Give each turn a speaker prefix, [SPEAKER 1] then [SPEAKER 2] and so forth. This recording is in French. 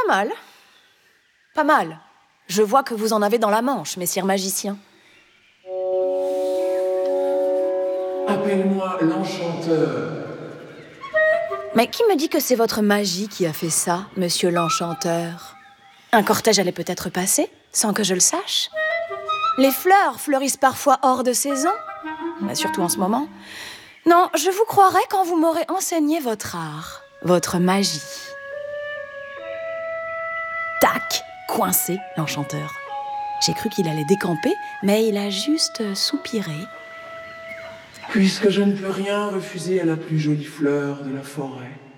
[SPEAKER 1] Pas mal. Pas mal. Je vois que vous en avez dans la manche, messire magicien.
[SPEAKER 2] Appelle-moi l'Enchanteur.
[SPEAKER 1] Mais qui me dit que c'est votre magie qui a fait ça, monsieur l'Enchanteur? Un cortège allait peut-être passer, sans que je le sache. Les fleurs fleurissent parfois hors de saison, mais surtout en ce moment. Non, je vous croirai quand vous m'aurez enseigné votre art, votre magie. Tac! Coincé, l'Enchanteur. J'ai cru qu'il allait décamper, mais il a juste soupiré.
[SPEAKER 2] Puisque je ne peux rien refuser à la plus jolie fleur de la forêt,